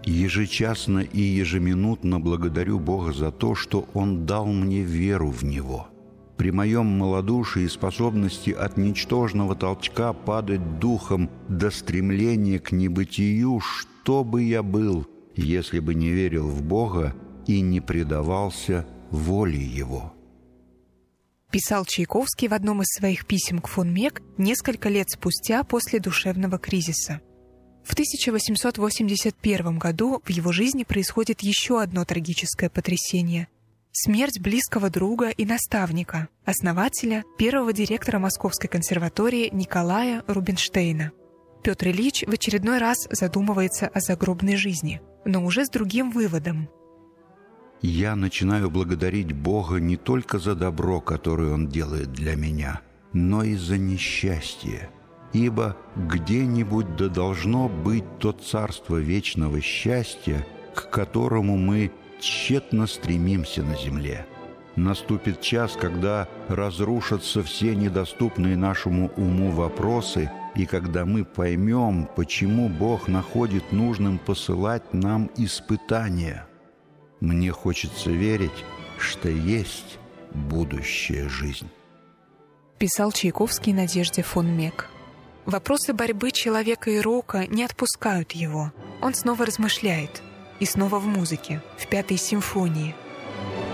Ежечасно и ежеминутно благодарю Бога за то, что Он дал мне веру в Него. При моем малодушии и способности от ничтожного толчка падать духом до стремления к небытию, что бы я был, если бы не верил в Бога и не предавался воле Его. Писал Чайковский в одном из своих писем к фон Мек несколько лет спустя после душевного кризиса. В 1881 году в его жизни происходит еще одно трагическое потрясение – смерть близкого друга и наставника, основателя, первого директора Московской консерватории Николая Рубинштейна. Петр Ильич в очередной раз задумывается о загробной жизни, но уже с другим выводом. Я начинаю благодарить Бога не только за добро, которое Он делает для меня, но и за несчастье. Ибо где-нибудь да должно быть то царство вечного счастья, к которому мы тщетно стремимся на земле. Наступит час, когда разрушатся все недоступные нашему уму вопросы, и когда мы поймем, почему Бог находит нужным посылать нам испытания. Мне хочется верить, что есть будущая жизнь. Писал Чайковский Надежде фон Мек. Вопросы борьбы человека и рока не отпускают его. Он снова размышляет. И снова в музыке, в 5-й симфонии.